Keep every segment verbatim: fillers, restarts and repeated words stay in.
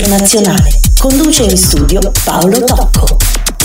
internazionale. Conduce in studio Paolo Tocco.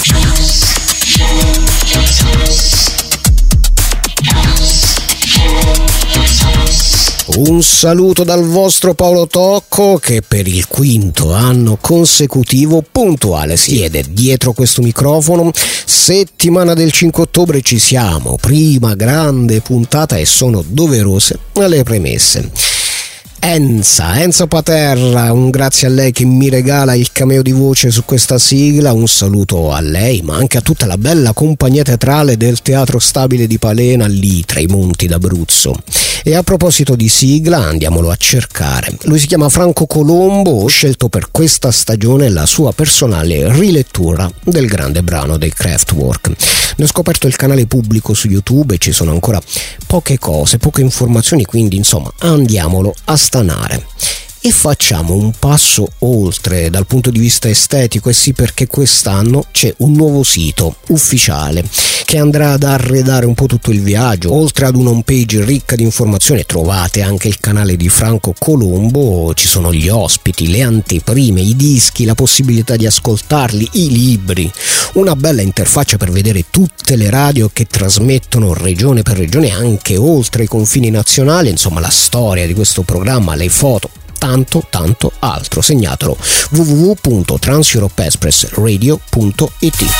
Un saluto dal vostro Paolo Tocco, che per il quinto anno consecutivo puntuale siede dietro questo microfono. Settimana del cinque ottobre ci siamo, prima grande puntata e sono doverose le premesse. Enza, Enza Paterra, un grazie a lei che mi regala il cameo di voce su questa sigla, un saluto a lei ma anche a tutta la bella compagnia teatrale del Teatro Stabile di Palena, lì tra i monti d'Abruzzo. E a proposito di sigla, andiamolo a cercare. Lui si chiama Franco Colombo, ho scelto per questa stagione la sua personale rilettura del grande brano dei Kraftwerk. Ne ho scoperto il canale pubblico su YouTube e ci sono ancora poche cose, poche informazioni, quindi insomma andiamolo a stanare. E facciamo un passo oltre dal punto di vista estetico, e sì, perché quest'anno c'è un nuovo sito ufficiale che andrà ad arredare un po' tutto il viaggio. Oltre ad una home page ricca di informazioni trovate anche il canale di Franco Colombo, ci sono gli ospiti, le anteprime, i dischi, la possibilità di ascoltarli, i libri, una bella interfaccia per vedere tutte le radio che trasmettono regione per regione anche oltre i confini nazionali, insomma la storia di questo programma, le foto, tanto tanto altro. Segnatelo: w w w punto trans europe express radio punto i t.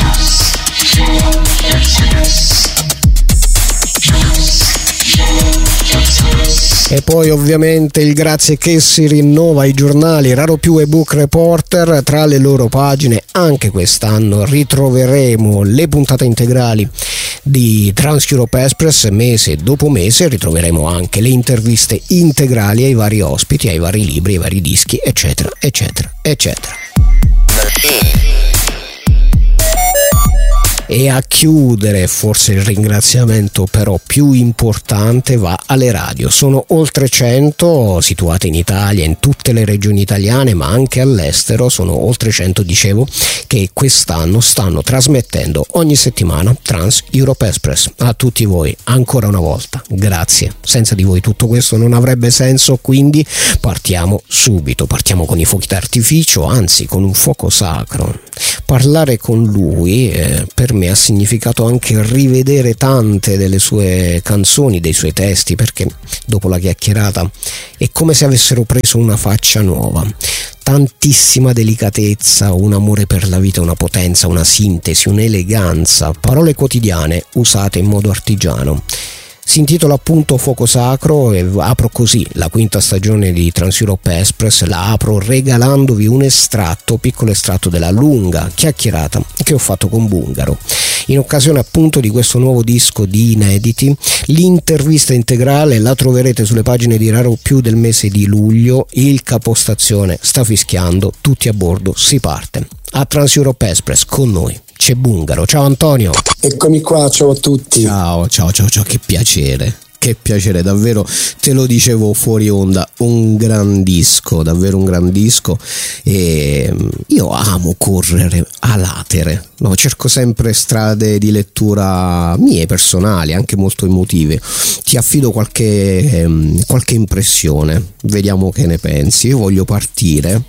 E poi ovviamente il grazie che si rinnova ai giornali Raro Più e Book Reporter. Tra le loro pagine anche quest'anno ritroveremo le puntate integrali di Trans Europe Express mese dopo mese, ritroveremo anche le interviste integrali ai vari ospiti, ai vari libri, ai vari dischi, eccetera eccetera eccetera. E a chiudere, forse il ringraziamento però più importante va alle radio. Sono oltre cento situate in Italia, in tutte le regioni italiane, ma anche all'estero. Sono oltre cento, dicevo, che quest'anno stanno trasmettendo ogni settimana Trans Europe Express. A tutti voi ancora una volta grazie, senza di voi tutto questo non avrebbe senso, quindi partiamo subito, partiamo con i fuochi d'artificio, anzi con un fuoco sacro. Parlare con lui eh, per me ha significato anche rivedere tante delle sue canzoni, dei suoi testi, perché dopo la chiacchierata è come se avessero preso una faccia nuova. Tantissima delicatezza, un amore per la vita, una potenza, una sintesi, un'eleganza, parole quotidiane usate in modo artigiano. Si intitola appunto Fuoco Sacro e apro così la quinta stagione di Trans Europe Express, la apro regalandovi un estratto, piccolo estratto della lunga chiacchierata che ho fatto con Bungaro in occasione appunto di questo nuovo disco di inediti. L'intervista integrale la troverete sulle pagine di Raro Più del mese di luglio. Il capostazione sta fischiando, tutti a bordo, si parte. A Trans Europe Express con noi c'è Bungaro. Ciao Antonio. Eccomi qua, ciao a tutti. Ciao, ciao, ciao, ciao, che piacere. Che piacere, davvero, te lo dicevo fuori onda, un gran disco, davvero un gran disco. E io amo correre a latere, no? Cerco sempre strade di lettura mie, personali, anche molto emotive. Ti affido qualche, ehm, qualche impressione, vediamo che ne pensi. Io voglio partire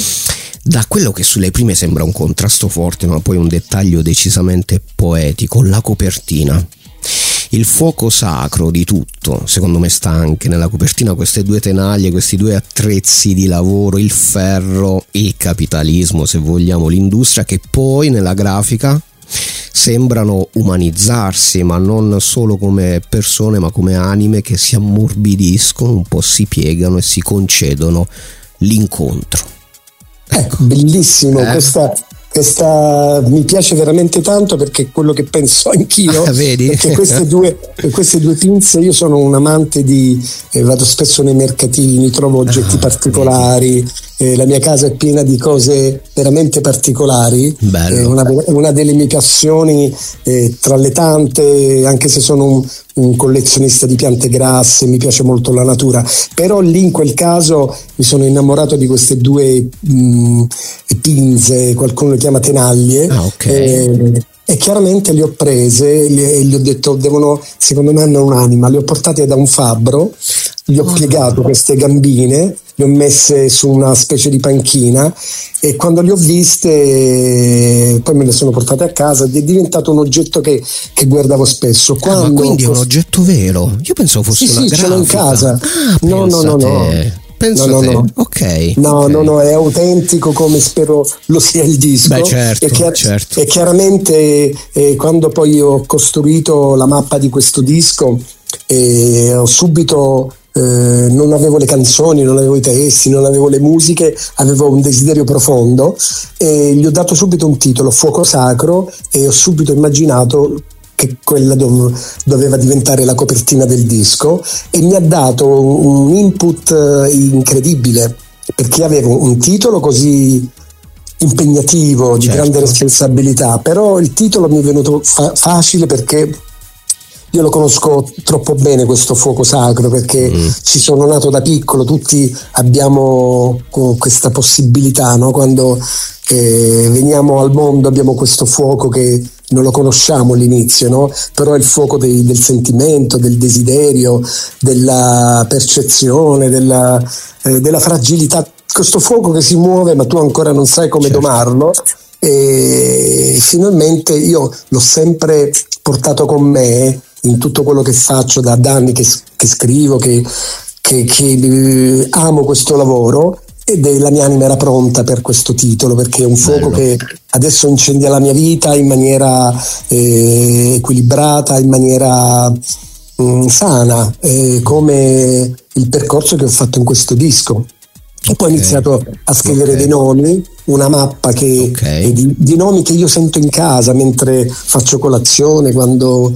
da quello che sulle prime sembra un contrasto forte, ma poi un dettaglio decisamente poetico, la copertina. Il fuoco sacro di tutto, secondo me, sta anche nella copertina, queste due tenaglie, questi due attrezzi di lavoro, il ferro, il capitalismo, se vogliamo, l'industria, che poi nella grafica sembrano umanizzarsi, ma non solo come persone, ma come anime che si ammorbidiscono, un po' si piegano e si concedono l'incontro. Ecco, bellissimo, eh? questa, questa mi piace veramente tanto, perché è quello che penso anch'io. Ah, vedi? Perché queste due, queste due pinze, io sono un amante di, eh, vado spesso nei mercatini, trovo oggetti ah, particolari, eh, la mia casa è piena di cose veramente particolari. Bello. È una, una delle mie passioni, eh, tra le tante, anche se sono un, un collezionista di piante grasse, mi piace molto la natura, però lì in quel caso mi sono innamorato di queste due mh, pinze, qualcuno le chiama tenaglie. Ah, okay. eh, e chiaramente le ho prese e gli ho detto, devono, secondo me hanno un'anima, le ho portate da un fabbro, gli ho oh. piegato queste gambine le ho messe su una specie di panchina e quando le ho viste poi me le sono portate a casa ed è diventato un oggetto che, che guardavo spesso. Quando ah, ma quindi è un oggetto vero? Io pensavo fosse sì, una sì, grafica. ce l'ho in casa. Ah, no, no, no, no. Pensa no, no, no. Ok. No, okay. no, no, è autentico come spero lo sia il disco. Beh, certo, e, chiar- certo. e chiaramente eh, quando poi ho costruito la mappa di questo disco eh, ho subito eh, non avevo le canzoni, non avevo i testi, non avevo le musiche, avevo un desiderio profondo e gli ho dato subito un titolo, Fuoco Sacro, e ho subito immaginato che quella dov- doveva diventare la copertina del disco e mi ha dato un input incredibile perché avevo un titolo così impegnativo, di certo. grande responsabilità, però il titolo mi è venuto fa- facile perché io lo conosco troppo bene questo fuoco sacro perché mm. ci sono nato da piccolo, tutti abbiamo questa possibilità, no? Quando eh, veniamo al mondo abbiamo questo fuoco che non lo conosciamo all'inizio, no? Però è il fuoco dei, del sentimento, del desiderio, della percezione, della, eh, della fragilità, questo fuoco che si muove ma tu ancora non sai come certo. domarlo e finalmente io l'ho sempre portato con me in tutto quello che faccio da, da anni che, che scrivo, che, che, che eh, amo questo lavoro ed è, la mia anima era pronta per questo titolo perché è un fuoco Bello. Che adesso incendia la mia vita in maniera eh, equilibrata, in maniera mh, sana, eh, come il percorso che ho fatto in questo disco. E poi ho iniziato a scrivere okay. dei nomi, una mappa che, okay. di, di nomi che io sento in casa mentre faccio colazione, quando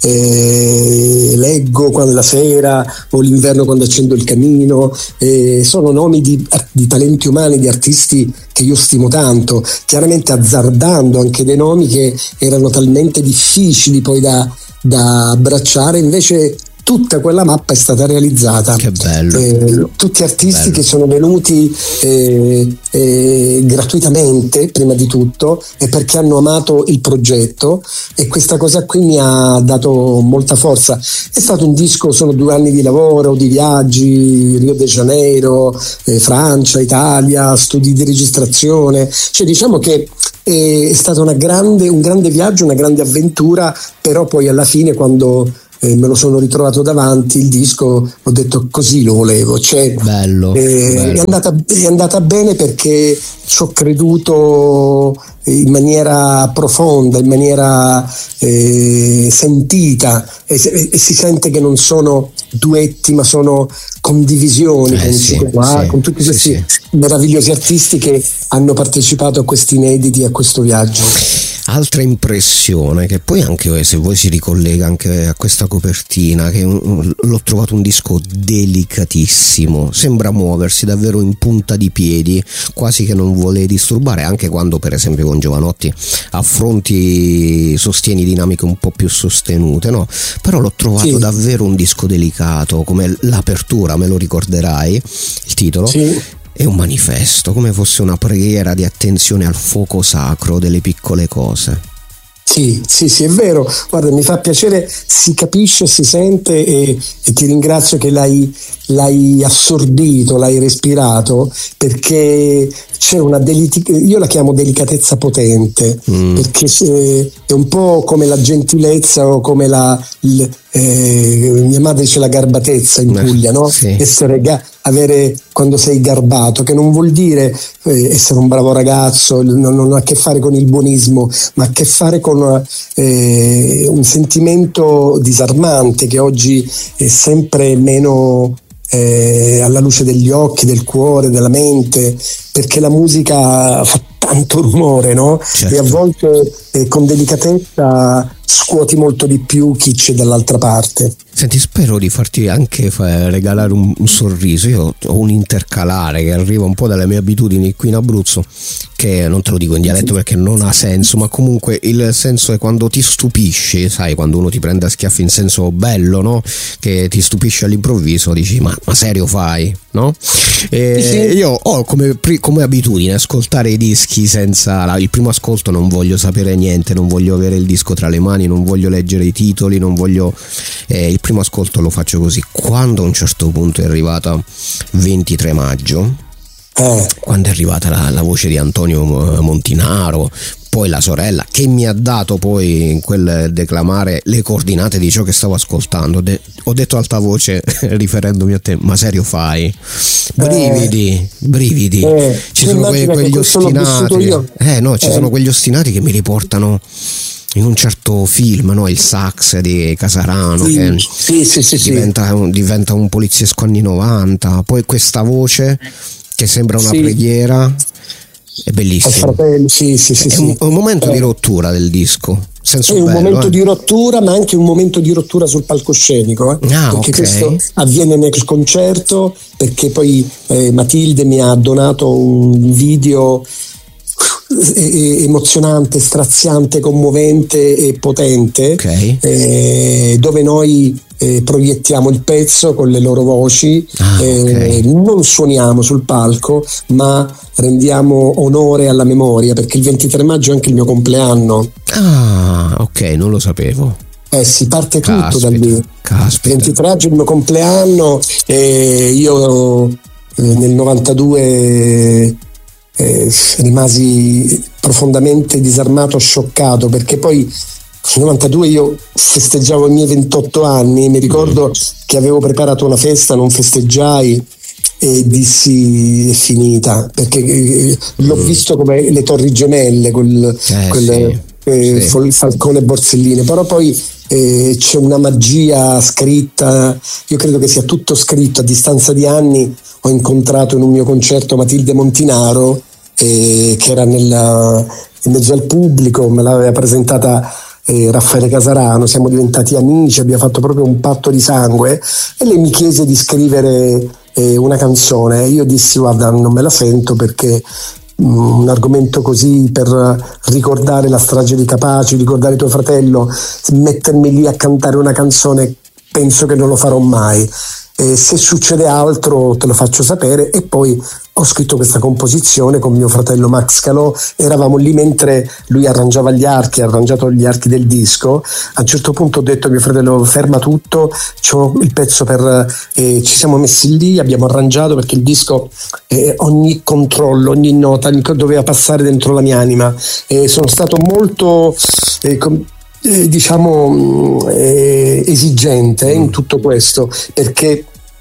eh, leggo, quando la sera o l'inverno quando accendo il camino. Eh, sono nomi di, di talenti umani, di artisti che io stimo tanto, chiaramente azzardando anche dei nomi che erano talmente difficili poi da, da abbracciare, invece tutta quella mappa è stata realizzata. Che bello. Eh, tutti artisti bello. Che sono venuti eh, eh, gratuitamente prima di tutto e perché hanno amato il progetto e questa cosa qui mi ha dato molta forza. È stato un disco, sono due anni di lavoro, di viaggi, Rio de Janeiro, eh, Francia, Italia, studi di registrazione, cioè diciamo che è stato una grande, un grande viaggio, una grande avventura, però poi alla fine quando Eh, me lo sono ritrovato davanti il disco, ho detto così lo volevo, cioè, bello, eh, bello. È, andata, è andata bene perché ci ho creduto in maniera profonda, in maniera eh, sentita e, e, e si sente che non sono duetti ma sono condivisioni eh, con, sì, qua, sì, con tutti sì, questi sì. meravigliosi artisti che hanno partecipato a questi inediti, a questo viaggio. Altra impressione che poi anche se voi si ricollega anche a questa copertina, che l'ho trovato un disco delicatissimo, sembra muoversi davvero in punta di piedi, quasi che non vuole disturbare, anche quando per esempio con Giovanotti affronti, sostieni dinamiche un po' più sostenute, no? Però l'ho trovato sì. davvero un disco delicato, come l'apertura, me lo ricorderai, il titolo? Sì. È un manifesto, come fosse una preghiera di attenzione al fuoco sacro delle piccole cose. Sì, sì, sì, è vero. Guarda, mi fa piacere, si capisce, si sente e, e ti ringrazio che l'hai, l'hai assorbito, l'hai respirato, perché c'è una delic- io la chiamo delicatezza potente, mm. perché se, è un po' come la gentilezza o come la il, eh, mia madre dice la garbatezza in Puglia, no? Sì. Essere ga- avere quando sei garbato, che non vuol dire eh, essere un bravo ragazzo, non, non ha a che fare con il buonismo, ma ha a che fare con eh, un sentimento disarmante che oggi è sempre meno eh, alla luce degli occhi, del cuore, della mente, perché la musica fa tanto rumore, no? Certo. E a volte eh, con delicatezza scuoti molto di più chi c'è dall'altra parte. Senti, spero di farti anche regalare un, un sorriso. Io ho un intercalare che arriva un po' dalle mie abitudini qui in Abruzzo, che non te lo dico in dialetto perché non ha senso, ma comunque il senso è quando ti stupisci, sai, quando uno ti prende a schiaffi in senso bello, no? Che ti stupisce all'improvviso, dici ma, ma serio fai, no? E sì. Io ho come, come abitudine ascoltare i dischi senza il primo ascolto, non voglio sapere niente, non voglio avere il disco tra le mani, mani, non voglio leggere i titoli, non voglio eh, il primo ascolto lo faccio così. Quando a un certo punto è arrivata ventitré maggio, eh. quando è arrivata la, la voce di Antonio Montinaro, poi la sorella che mi ha dato poi in quel declamare le coordinate di ciò che stavo ascoltando, de- ho detto alta voce riferendomi a te: ma serio fai? Brividi, eh, brividi eh, ci sono que- quegli ostinati eh no ci eh. sono quegli ostinati che mi riportano in un certo film, no? Il sax di Casarano, sì, che sì, sì, sì, diventa, sì. diventa un poliziesco anni novanta, poi questa voce che sembra una sì. preghiera. È bellissimo. Fratello, sì, sì, sì, è sì. Un, un momento eh. di rottura del disco. Senso è un bello, momento eh. di rottura, ma anche un momento di rottura sul palcoscenico, eh? ah, perché okay. questo avviene nel concerto, perché poi eh, Matilde mi ha donato un video emozionante, straziante, commovente e potente, okay. eh, dove noi eh, proiettiamo il pezzo con le loro voci, ah, eh, okay. non suoniamo sul palco ma rendiamo onore alla memoria, perché il ventitré maggio è anche il mio compleanno. Ah, ok, non lo sapevo. Eh, si parte caspita, tutto da lì. Caspita. ventitré maggio è il mio compleanno e io eh, nel novantadue eh, rimasi profondamente disarmato, scioccato, perché poi nel novantadue io festeggiavo i miei ventotto anni, mi ricordo mm. che avevo preparato una festa, non festeggiai e dissi è finita, perché eh, l'ho mm. visto come le Torri Gemelle, quel, eh, quel sì, eh, sì. Falcone e Borselline, però poi eh, c'è una magia scritta, io credo che sia tutto scritto. A distanza di anni ho incontrato in un mio concerto Matilde Montinaro, eh, che era nella, in mezzo al pubblico, me l'aveva presentata eh, Raffaele Casarano, siamo diventati amici, abbiamo fatto proprio un patto di sangue e lei mi chiese di scrivere eh, una canzone. Io dissi guarda, non me la sento, perché mh, un argomento così per ricordare la strage di Capaci, ricordare tuo fratello, mettermi lì a cantare una canzone, penso che non lo farò mai. E se succede altro te lo faccio sapere. E poi ho scritto questa composizione con mio fratello Max Calò, eravamo lì mentre lui arrangiava gli archi, ha arrangiato gli archi del disco. A un certo punto ho detto a mio fratello ferma tutto, c'ho il pezzo per eh, ci siamo messi lì, abbiamo arrangiato, perché il disco eh, ogni controllo, ogni nota doveva passare dentro la mia anima, e sono stato molto eh, com- Eh, diciamo eh, esigente in tutto questo, perché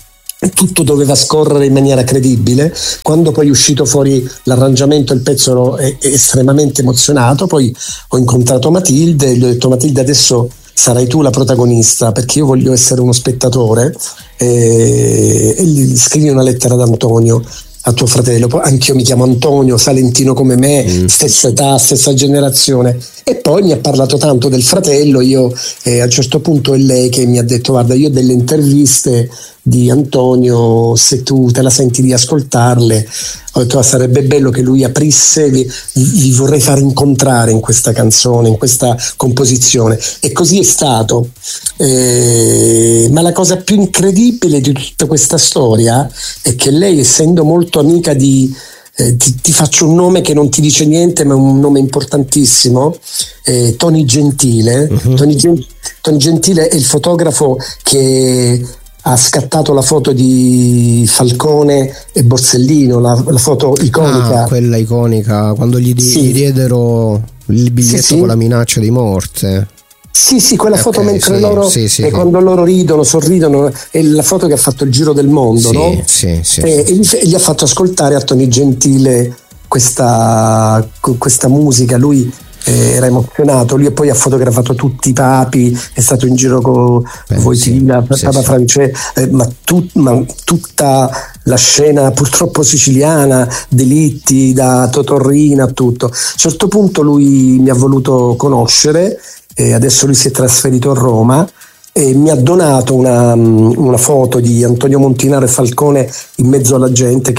tutto doveva scorrere in maniera credibile. Quando poi è uscito fuori l'arrangiamento, il pezzo ero è, è estremamente emozionato. Poi ho incontrato Matilde e gli ho detto Matilde, adesso sarai tu la protagonista, perché io voglio essere uno spettatore, e, e gli scrivi una lettera ad Antonio, a tuo fratello. Poi anch'io mi chiamo Antonio, salentino come me, mm. stessa età, stessa generazione. E poi mi ha parlato tanto del fratello. Io eh, a un certo punto è lei che mi ha detto guarda, io ho delle interviste di Antonio, se tu te la senti di ascoltarle. Ho detto ah, sarebbe bello che lui aprisse, vi, vi vorrei far incontrare in questa canzone, in questa composizione. E così è stato. Eh, ma la cosa più incredibile di tutta questa storia è che lei, essendo molto amica di eh, ti, ti faccio un nome che non ti dice niente, ma è un nome importantissimo, eh, Tony Gentile. Uh-huh. Tony, Gen- Tony Gentile è il fotografo che ha scattato la foto di Falcone e Borsellino, la, la foto iconica. Ah, quella iconica, quando gli, di- sì. gli diedero il biglietto sì, sì. con la minaccia di morte. Sì, sì, quella foto okay, mentre sì, loro, sì, sì, e sì. quando loro ridono, sorridono, è la foto che ha fatto il giro del mondo, sì, no? Sì, sì, e, sì. e gli ha fatto ascoltare a Tony Gentile questa, questa musica. Lui eh, era emozionato, lui e poi ha fotografato tutti i papi, è stato in giro con Wojtyla, sì, Papa sì, Francesco, eh, ma, tu, ma tutta la scena purtroppo siciliana, delitti da Totorrina, tutto. A un certo punto lui mi ha voluto conoscere. E adesso lui si è trasferito a Roma e mi ha donato una, una foto di Antonio Montinaro e Falcone in mezzo alla gente che ho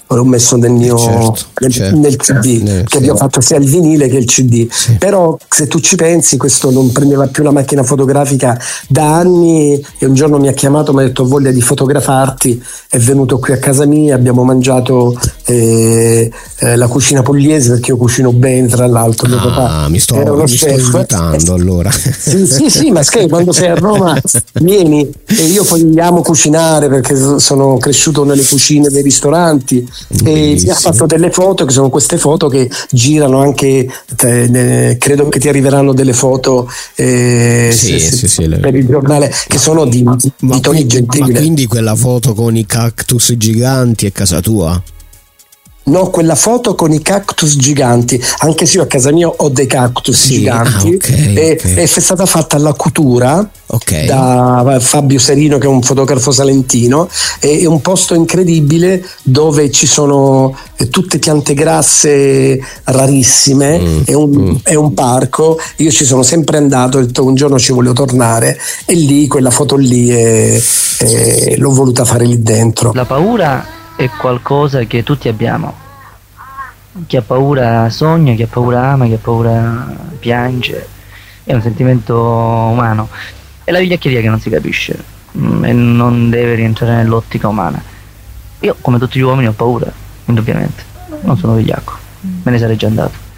l'ho messo nel mio certo, nel, certo. nel C D, Eh, che sì. abbiamo fatto sia il vinile che il C D. Sì. Però se tu ci pensi, questo non prendeva più la macchina fotografica da anni, e un giorno mi ha chiamato, mi ha detto: ho voglia di fotografarti, è venuto qui a casa mia, abbiamo mangiato eh, eh, la cucina pugliese, perché io cucino bene, tra l'altro mio Ah, papà mi sto, era uno mi sto chef. invitando allora. Sì, sì, sì, ma scherzo, quando sei a Roma vieni, e io poi amo cucinare perché sono cresciuto nelle cucine dei ristoranti. E mi ha fatto delle foto, che sono queste foto che girano anche, te, ne, credo che ti arriveranno delle foto eh, Sì, se, sì, se, sì, le- per il giornale, che sono di, ma, di Tony quindi, ma Gentile. quindi quella foto con i cactus giganti è casa tua? No, quella foto con i cactus giganti, anche se io a casa mia ho dei cactus Sì, giganti, ah, ok, e, ok. è stata fatta alla Cutura, Ok. da Fabio Serino, che è un fotografo salentino. È un posto incredibile dove ci sono tutte piante grasse rarissime, Mm, è, un, mm. è un parco. Io ci sono sempre andato, ho detto un giorno ci voglio tornare, e lì quella foto lì è, è, l'ho voluta fare lì dentro. La paura è qualcosa che tutti abbiamo. Chi ha paura sogna, chi ha paura ama, chi ha paura piange. È un sentimento umano. È la vigliaccheria che non si capisce mm, e non deve rientrare nell'ottica umana. Io, come tutti gli uomini, ho paura, indubbiamente. Non sono vigliacco, me ne sarei già andato.